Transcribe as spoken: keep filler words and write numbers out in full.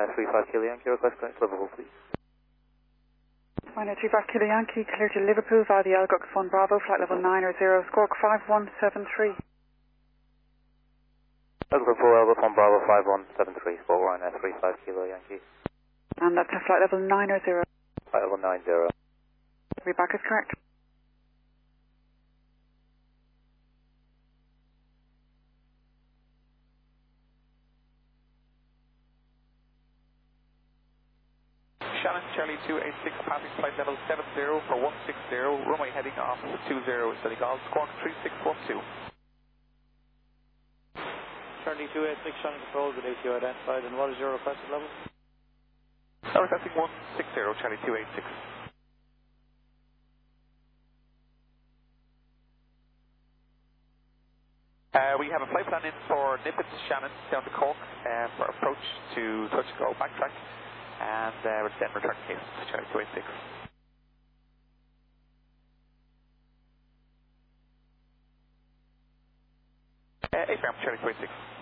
uh, three five Kilo Yankee, request connect to Liverpool, please. One three five Kilo Yankee, clear to Liverpool via the Algox one Bravo, flight level nine or zero, squawk five one seven three. Liverpool, Algox one Bravo five one seven three, squawk one uh, three five Kilo Yankee. And that's a flight level nine or zero. Flight level nine zero. Reback is correct. Shannon, Charlie two eight six, passing flight level seven zero for one six zero, runway heading off two zero, steady golf, squawk three six one two. Charlie two eight six, Shannon Control, good day to you identified, and what is your requested level? I'm requesting one six zero, Charlie two eight six. Uh, we have a flight plan in for Nippon, Shannon, down to Cork, uh, for approach to touch and go backtrack, and uh, we're then return case to Charlie two eight six. Uh, A F M, Charlie two eight six.